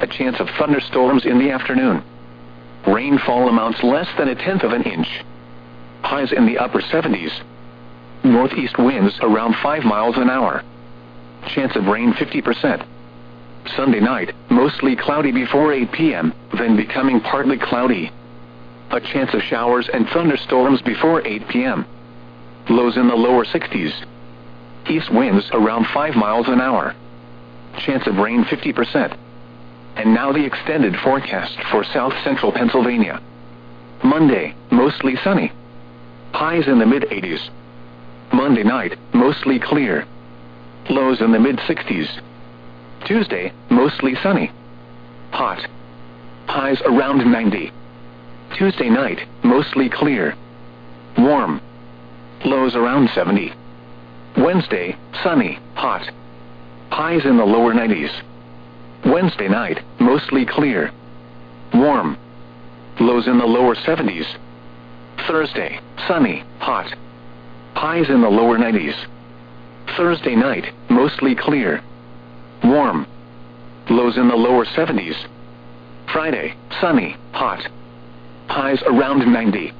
A chance of thunderstorms in the afternoon. Rainfall amounts less than 1/10 of an inch. Highs in the upper 70s. Northeast winds around 5 miles an hour. Chance of rain 50%. Sunday night, mostly cloudy before 8 p.m., then becoming partly cloudy. A chance of showers and thunderstorms before 8 p.m. Lows in the lower 60s. East winds around 5 miles an hour. Chance of rain 50%. And now the extended forecast for south central Pennsylvania. Monday, mostly sunny. Highs in the mid-80s. Monday night, mostly clear. Lows in the mid-60s. Tuesday, mostly sunny. Hot. Highs around 90. Tuesday night, mostly clear. Warm. Lows around 70. Wednesday, sunny, hot. Highs in the lower 90s. Wednesday night, mostly clear. Warm. Lows in the lower 70s. Thursday, sunny, hot. Highs in the lower 90s. Thursday night, mostly clear. Warm. Lows in the lower 70s. Friday, sunny, hot. Highs around 90.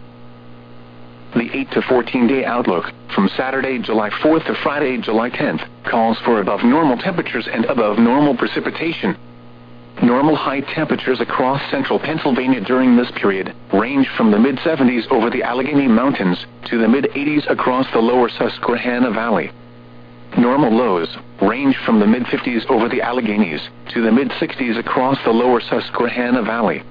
The 8 to 14 day outlook, from Saturday, July 4th to Friday, July 10th, calls for above normal temperatures and above normal precipitation. Normal high temperatures across central Pennsylvania during this period range from the mid-70s over the Allegheny Mountains to the mid-80s across the lower Susquehanna Valley. Normal lows range from the mid-50s over the Alleghenies to the mid-60s across the lower Susquehanna Valley.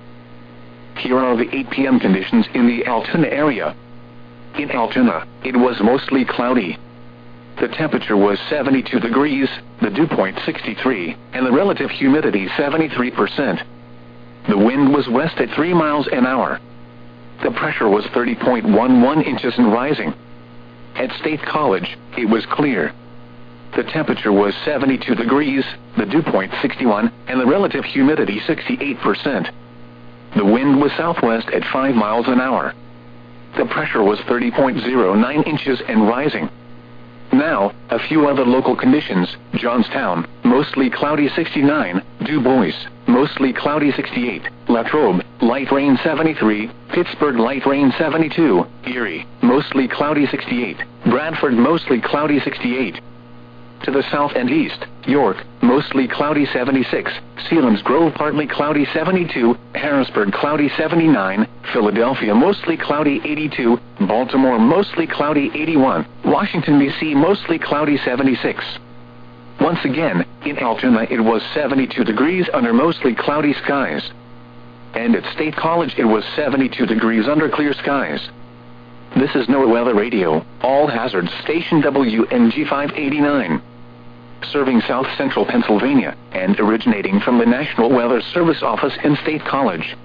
Here are the 8 p.m. conditions in the Altoona area. In Altoona, it was mostly cloudy. The temperature was 72 degrees, the dew point 63, and the relative humidity 73%. The wind was west at 3 miles an hour. The pressure was 30.11 inches and rising. At State College, it was clear. The temperature was 72 degrees, the dew point 61, and the relative humidity 68%. The wind was southwest at 5 miles an hour. The pressure was 30.09 inches and rising. Now, a few other local conditions. Johnstown, mostly cloudy 69, Du Bois, mostly cloudy 68, Latrobe, light rain 73, Pittsburgh light rain 72, Erie, mostly cloudy 68, Bradford mostly cloudy 68. To the south and east, York, mostly cloudy 76, Selinsgrove partly cloudy 72, Harrisburg cloudy 79, Philadelphia mostly cloudy 82, Baltimore mostly cloudy 81, Washington, D.C. mostly cloudy 76. Once again, in Altoona it was 72 degrees under mostly cloudy skies. And at State College it was 72 degrees under clear skies. This is NOAA Weather Radio, All Hazards Station WNG 589. Serving south central Pennsylvania, and originating from the National Weather Service office in State College.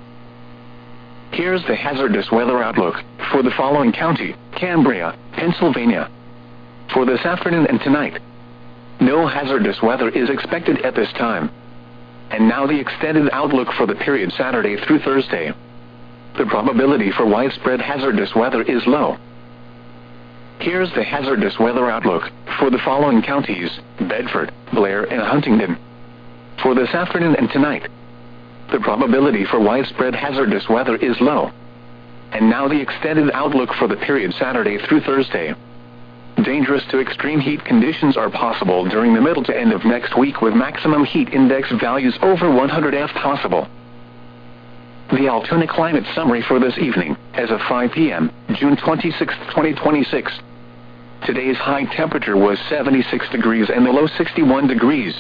Here's the hazardous weather outlook for the following county: Cambria, Pennsylvania. For this afternoon and tonight, no hazardous weather is expected at this time. And now the extended outlook for the period Saturday through Thursday. The probability for widespread hazardous weather is low. Here's the hazardous weather outlook for the following counties: Bedford, Blair, and Huntingdon. For this afternoon and tonight, the probability for widespread hazardous weather is low. And now the extended outlook for the period Saturday through Thursday. Dangerous to extreme heat conditions are possible during the middle to end of next week, with maximum heat index values over 100 F possible. The Altoona climate summary for this evening, as of 5 p.m., June 26, 2026. Today's high temperature was 76 degrees and the low 61 degrees.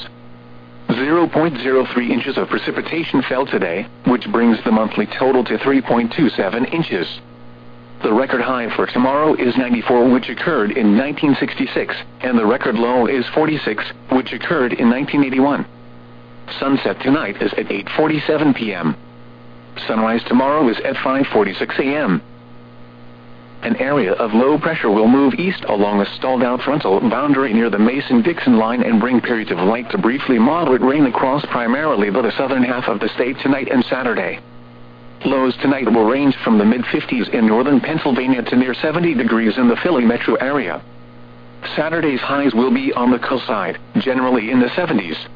0.03 inches of precipitation fell today, which brings the monthly total to 3.27 inches. The record high for tomorrow is 94, which occurred in 1966, and the record low is 46, which occurred in 1981. Sunset tonight is at 8:47 p.m. Sunrise tomorrow is at 5:46 a.m. An area of low pressure will move east along a stalled-out frontal boundary near the Mason-Dixon line and bring periods of light to briefly moderate rain across primarily the southern half of the state tonight and Saturday. Lows tonight will range from the mid-50s in northern Pennsylvania to near 70 degrees in the Philly metro area. Saturday's highs will be on the cool side, generally in the 70s.